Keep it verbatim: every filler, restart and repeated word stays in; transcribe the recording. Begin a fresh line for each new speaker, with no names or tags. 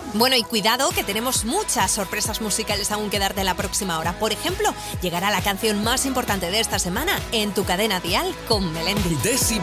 Bueno, y cuidado que tenemos muchas sorpresas musicales aún que darte la próxima hora. Por ejemplo, llegará la canción más importante de esta semana en tu cadena dial con Melendi.
Desi